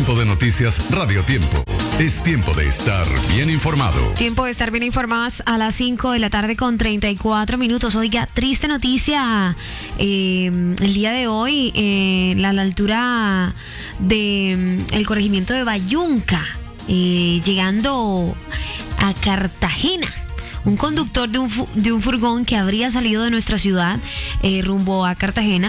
Tiempo de Noticias Radio Tiempo. Es tiempo de estar bien informado. Tiempo de estar bien informados a las 5 de la tarde con 34 minutos. Oiga, triste noticia el día de hoy, a la altura de el corregimiento de Bayunca, llegando a Cartagena. Un conductor de un furgón que habría salido de nuestra ciudad rumbo a Cartagena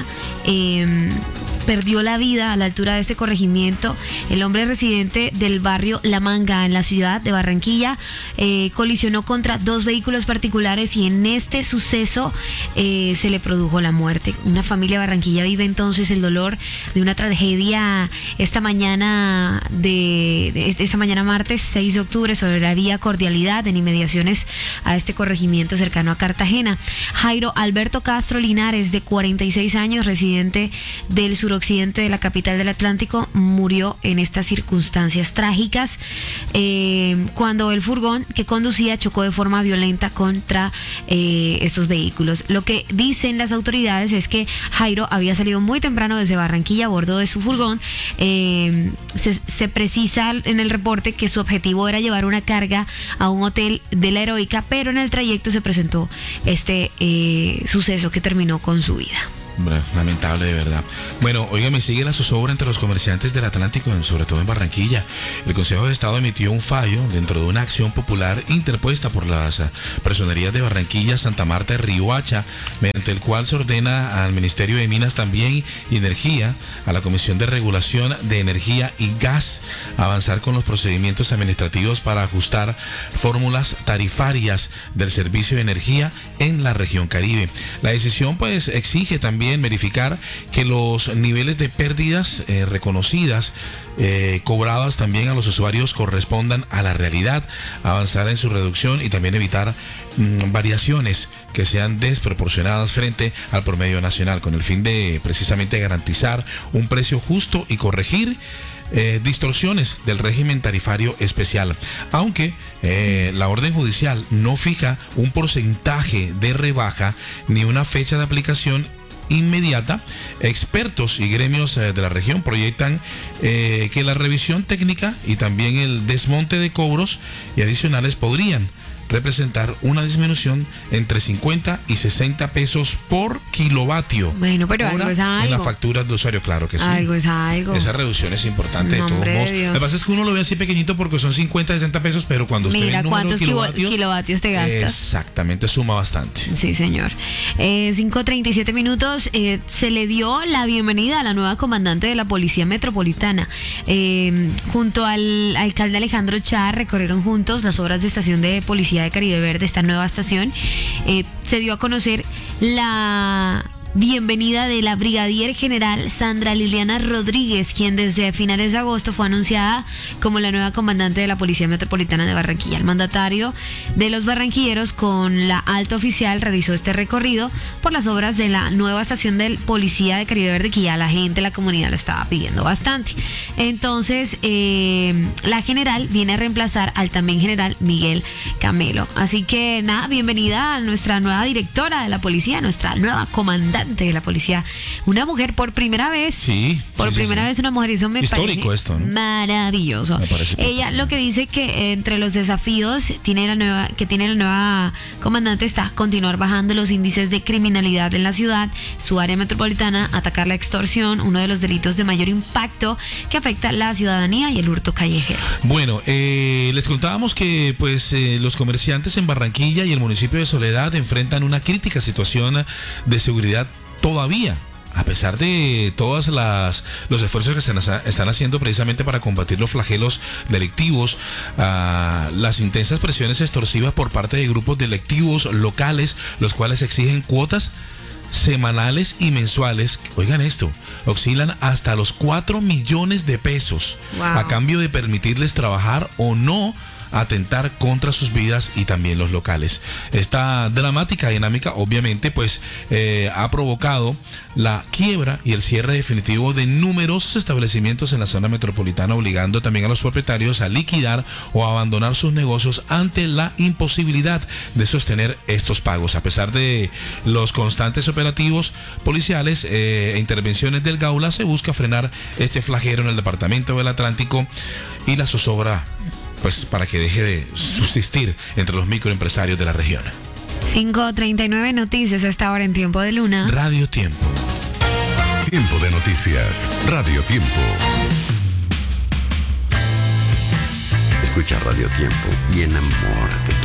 perdió la vida a la altura de este corregimiento. El hombre residente del barrio La Manga, en la ciudad de Barranquilla, colisionó contra dos vehículos particulares y en este suceso se le produjo la muerte. Una familia de Barranquilla vive entonces el dolor de una tragedia esta mañana martes 6 de octubre sobre la vía Cordialidad en inmediaciones a este corregimiento cercano a Cartagena. Jairo Alberto Castro Linares, de 46 años, residente del suroccidente de la capital del Atlántico, murió en estas circunstancias trágicas cuando el furgón que conducía chocó de forma violenta contra estos vehículos. Lo que dicen las autoridades es que Jairo había salido muy temprano desde Barranquilla a bordo de su furgón. Se precisa en el reporte que su objetivo era llevar una carga a un hotel de La Heroica, pero en el trayecto se presentó este suceso que terminó con su vida. Lamentable, de verdad. Bueno, óigame, sigue la zozobra entre los comerciantes del Atlántico, sobre todo en Barranquilla. El Consejo de Estado emitió un fallo dentro de una acción popular interpuesta por las personerías de Barranquilla, Santa Marta y Riohacha, mediante el cual se ordena al Ministerio de Minas también y Energía, a la Comisión de Regulación de Energía y Gas, avanzar con los procedimientos administrativos para ajustar fórmulas tarifarias del servicio de energía en la región Caribe. La decisión pues exige también verificar que los niveles de pérdidas reconocidas, cobradas también a los usuarios, correspondan a la realidad, avanzar en su reducción y también evitar variaciones que sean desproporcionadas frente al promedio nacional, con el fin de precisamente garantizar un precio justo y corregir distorsiones del régimen tarifario especial. Aunque la orden judicial no fija un porcentaje de rebaja ni una fecha de aplicación inmediata, expertos y gremios de la región proyectan que la revisión técnica y también el desmonte de cobros y adicionales podrían representar una disminución entre 50 y 60 pesos por kilovatio. Bueno, pero algo es algo. En la factura de usuario, claro que sí. Algo es algo. Esa reducción es importante de todos modos. Lo que pasa es que uno lo ve así pequeñito porque son 50, 60 pesos, pero cuando usted mira ve el número cuántos de kilovatios te gastas. Exactamente, suma bastante. Sí, señor. 5:37 minutos. Se le dio la bienvenida a la nueva comandante de la Policía Metropolitana. Junto al alcalde Alejandro Char recorrieron juntos las obras de estación de policía de Caribe Verde, esta nueva estación. Se dio a conocer la bienvenida de la brigadier general Sandra Liliana Rodríguez, quien desde finales de agosto fue anunciada como la nueva comandante de la Policía Metropolitana de Barranquilla. El mandatario de los barranquilleros con la alta oficial realizó este recorrido por las obras de la nueva estación del Policía de Caribe Verde, que ya la gente, la comunidad lo estaba pidiendo bastante. Entonces, la general viene a reemplazar al también general Miguel Camelo. Así que nada, bienvenida a nuestra nueva directora de la policía, nuestra nueva comandante de la policía, una mujer por primera vez. Sí. Por primera vez una mujer, eso me histórico parece esto, ¿no? Maravilloso. Me parece ella lo que dice que entre los desafíos tiene la nueva comandante está continuar bajando los índices de criminalidad en la ciudad, su área metropolitana, atacar la extorsión, uno de los delitos de mayor impacto que afecta a la ciudadanía, y el hurto callejero. Bueno, les contábamos que pues los comerciantes en Barranquilla y el municipio de Soledad enfrentan una crítica situación de seguridad todavía, a pesar de todos los esfuerzos que se están haciendo precisamente para combatir los flagelos delictivos, las intensas presiones extorsivas por parte de grupos delictivos locales, los cuales exigen cuotas semanales y mensuales, oigan esto, oscilan hasta los 4 millones de pesos, wow, a cambio de permitirles trabajar o no atentar contra sus vidas y también los locales. Esta dramática dinámica obviamente pues ha provocado la quiebra y el cierre definitivo de numerosos establecimientos en la zona metropolitana, obligando también a los propietarios a liquidar o a abandonar sus negocios ante la imposibilidad de sostener estos pagos. A pesar de los constantes operativos policiales e intervenciones del Gaula, se busca frenar este flagelo en el departamento del Atlántico y la zozobra pues para que deje de subsistir entre los microempresarios de la región. 5:39 noticias a esta hora en Tiempo de Luna. Radio Tiempo. Tiempo de noticias. Radio Tiempo. Escucha Radio Tiempo y enamórate